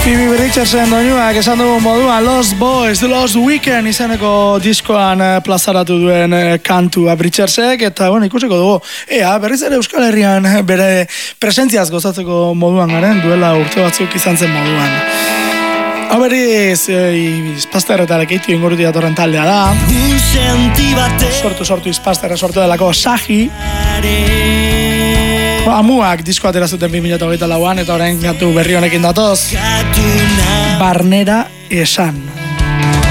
Phoebe Bridgersen doinuak esan dugun moduan Lost Boys, Lost Weekend izeneko diskoan plazaratu duen kantua Bridgersek, eta bueno, ikusiko dugu berriz ere Euskal Herrian bere presentziaz gozatzeko moduan garen, duela urte batzuk izan zen moduan. Hau berriz Izpaster eta Lekeitu ingurti datorren taldea da. Sortu Izpasterra sortu delako Sahi. Amuak disko atera zuten 2024an eta orain gatu berri honekin datoz. Barnera esan.